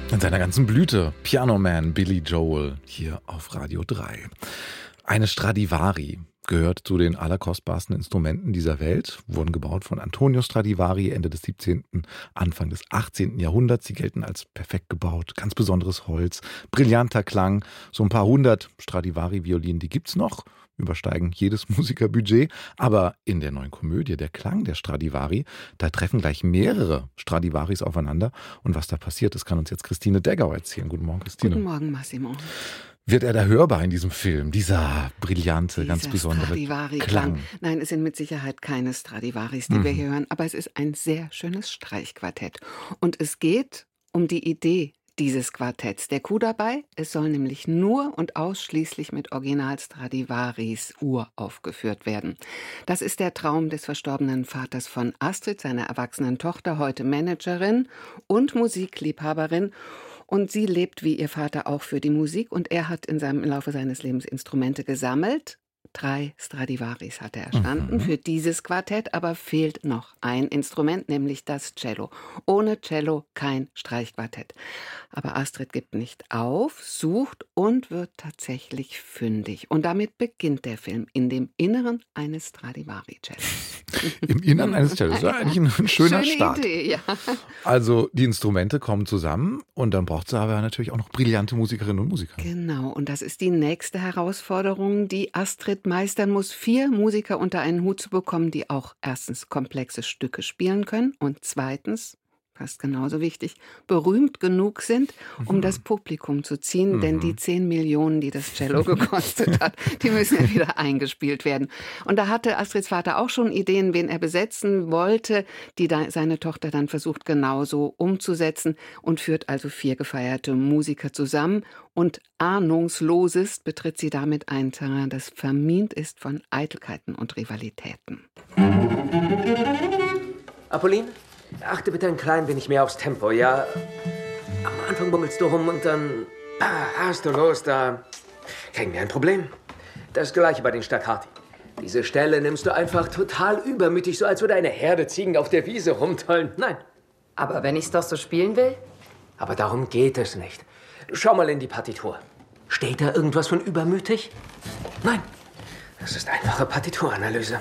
In seiner ganzen Blüte. Piano Man Billy Joel hier auf Radio 3. Eine Stradivari gehört zu den allerkostbarsten Instrumenten dieser Welt, wurden gebaut von Antonio Stradivari Ende des 17., Anfang des 18. Jahrhunderts. Sie gelten als perfekt gebaut, ganz besonderes Holz, brillanter Klang. So ein paar hundert Stradivari-Violinen, die gibt's noch, übersteigen jedes Musikerbudget. Aber in der neuen Komödie, der Klang der Stradivari, da treffen gleich mehrere Stradivaris aufeinander. Und was da passiert, das kann uns jetzt Christine Deggau erzählen. Guten Morgen, Christine. Guten Morgen, Massimo. Wird er da hörbar in diesem Film? Dieser brillante, ganz besondere Klang. Nein, es sind mit Sicherheit keine Stradivaris, die wir hier hören, aber es ist ein sehr schönes Streichquartett. Und es geht um die Idee dieses Quartetts. Der Coup dabei, es soll nämlich nur und ausschließlich mit Original Stradivaris uraufgeführt werden. Das ist der Traum des verstorbenen Vaters von Astrid, seiner erwachsenen Tochter, heute Managerin und Musikliebhaberin. Und sie lebt wie ihr Vater auch für die Musik und er hat im Laufe seines Lebens Instrumente gesammelt. 3 Stradivaris hat er erstanden für dieses Quartett, aber fehlt noch ein Instrument, nämlich das Cello. Ohne Cello kein Streichquartett. Aber Astrid gibt nicht auf, sucht und wird tatsächlich fündig. Und damit beginnt der Film in dem Inneren eines Stradivari-Cellos. Im Innern eines Cellos. Das ist eigentlich ein schöner Start. Idee, ja. Also die Instrumente kommen zusammen und dann braucht es aber natürlich auch noch brillante Musikerinnen und Musiker. Genau, und das ist die nächste Herausforderung, die Astrid meistern muss, 4 Musiker unter einen Hut zu bekommen, die auch erstens komplexe Stücke spielen können und zweitens, fast genauso wichtig, berühmt genug sind, um das Publikum zu ziehen. Denn die 10 Millionen, die das Cello gekostet hat, die müssen ja wieder eingespielt werden. Und da hatte Astrids Vater auch schon Ideen, wen er besetzen wollte, die seine Tochter dann versucht genauso umzusetzen und führt also 4 gefeierte Musiker zusammen. Und ahnungslosest betritt sie damit ein Terrain, das vermint ist von Eitelkeiten und Rivalitäten. Apolline? Achte bitte ein klein wenig mehr aufs Tempo, ja? Am Anfang bummelst du rum und dann hast du los, da kriegen wir ein Problem. Das gleiche bei den Staccati. Diese Stelle nimmst du einfach total übermütig, so als würde eine Herde Ziegen auf der Wiese rumtollen. Nein. Aber wenn ich's doch so spielen will? Aber darum geht es nicht. Schau mal in die Partitur. Steht da irgendwas von übermütig? Nein. Das ist einfache Partituranalyse.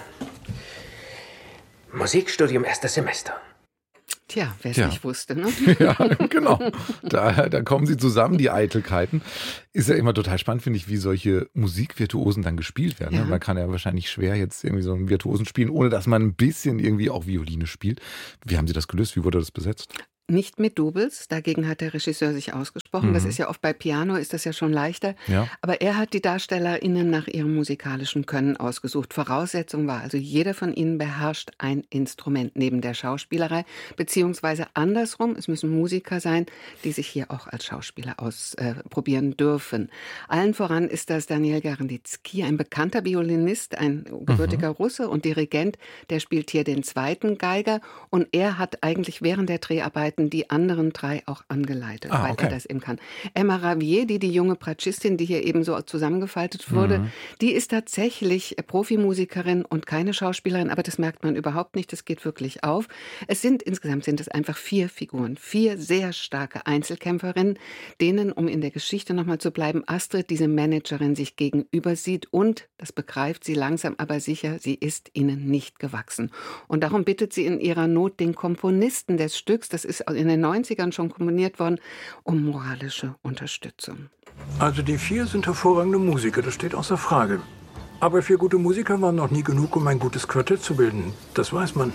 Musikstudium 1. Semester. Tja, wer es nicht wusste, ne? Ja, genau. Da kommen sie zusammen, die Eitelkeiten. Ist ja immer total spannend, finde ich, wie solche Musikvirtuosen dann gespielt werden. Ja. Man kann ja wahrscheinlich schwer jetzt irgendwie so einen Virtuosen spielen, ohne dass man ein bisschen irgendwie auch Violine spielt. Wie haben Sie das gelöst? Wie wurde das besetzt? Nicht mit Doubles, dagegen hat der Regisseur sich ausgesprochen. Das ist ja oft bei Piano, ist das ja schon leichter. Ja. Aber er hat die DarstellerInnen nach ihrem musikalischen Können ausgesucht. Voraussetzung war also, jeder von ihnen beherrscht ein Instrument neben der Schauspielerei, beziehungsweise andersrum, es müssen Musiker sein, die sich hier auch als Schauspieler ausprobieren dürfen. Allen voran ist das Daniel Garanditsky, ein bekannter Violinist, ein gebürtiger Russe und Dirigent, der spielt hier den zweiten Geiger und er hat eigentlich während der Dreharbeiten die anderen 3 auch angeleitet, weil er das eben kann. Emma Ravier, die junge Bratschistin, die hier eben so zusammengefaltet wurde, die ist tatsächlich Profimusikerin und keine Schauspielerin, aber das merkt man überhaupt nicht, das geht wirklich auf. Insgesamt sind es einfach 4 Figuren, 4 sehr starke Einzelkämpferinnen, denen, um in der Geschichte nochmal zu bleiben, Astrid, diese Managerin, sich gegenüber sieht und, das begreift sie langsam, aber sicher, sie ist ihnen nicht gewachsen. Und darum bittet sie in ihrer Not den Komponisten des Stücks, das ist in den 90ern schon komponiert worden, um moralische Unterstützung. Also die 4 sind hervorragende Musiker, das steht außer Frage. Aber 4 gute Musiker waren noch nie genug, um ein gutes Quartett zu bilden. Das weiß man.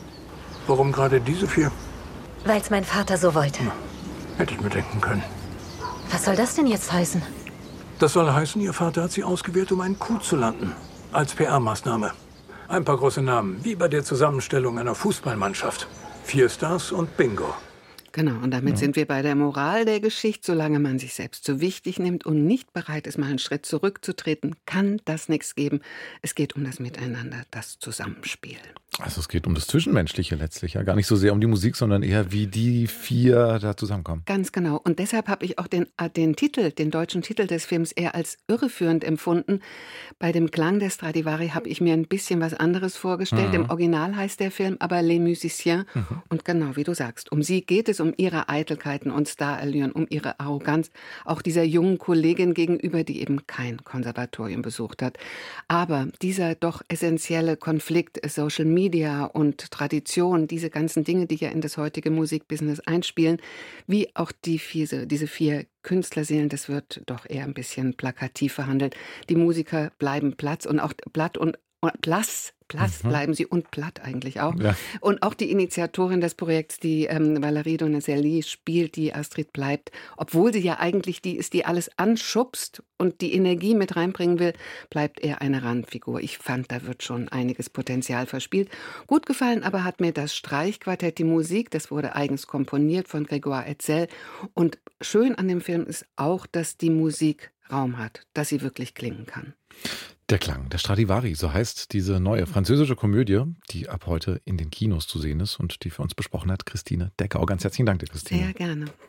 Warum gerade diese 4? Weil's mein Vater so wollte. Hätte ich mir denken können. Was soll das denn jetzt heißen? Das soll heißen, Ihr Vater hat Sie ausgewählt, um einen Coup zu landen. Als PR-Maßnahme. Ein paar große Namen, wie bei der Zusammenstellung einer Fußballmannschaft. 4 Stars und Bingo. Genau, und damit sind wir bei der Moral der Geschichte. Solange man sich selbst so wichtig nimmt und nicht bereit ist, mal einen Schritt zurückzutreten, kann das nichts geben. Es geht um das Miteinander, das Zusammenspiel. Also es geht um das Zwischenmenschliche letztlich, ja, gar nicht so sehr um die Musik, sondern eher wie die vier da zusammenkommen. Ganz genau. Und deshalb habe ich auch den deutschen Titel des Films eher als irreführend empfunden. Bei dem Klang der Stradivari habe ich mir ein bisschen was anderes vorgestellt. Im Original heißt der Film aber Les Musiciens. Und genau, wie du sagst, um sie geht es, um ihre Eitelkeiten und Starallüren, um ihre Arroganz, auch dieser jungen Kollegin gegenüber, die eben kein Konservatorium besucht hat. Aber dieser doch essentielle Konflikt Social Media und Tradition, diese ganzen Dinge, die ja in das heutige Musikbusiness einspielen, wie auch diese vier Künstlerseelen, das wird doch eher ein bisschen plakativ verhandelt. Die Musiker bleiben Platz und auch Blatt und Blass bleiben sie und platt eigentlich auch. Ja. Und auch die Initiatorin des Projekts, die Valérie Donizelli spielt, die Astrid bleibt, obwohl sie ja eigentlich die ist, die alles anschubst und die Energie mit reinbringen will, bleibt eher eine Randfigur. Ich fand, da wird schon einiges Potenzial verspielt. Gut gefallen aber hat mir das Streichquartett, die Musik, das wurde eigens komponiert von Grégoire Hetzel. Und schön an dem Film ist auch, dass die Musik Raum hat, dass sie wirklich klingen kann. Der Klang der Stradivari, so heißt diese neue französische Komödie, die ab heute in den Kinos zu sehen ist und die für uns besprochen hat Christine Deckau. Ganz herzlichen Dank dir, Christine. Sehr gerne.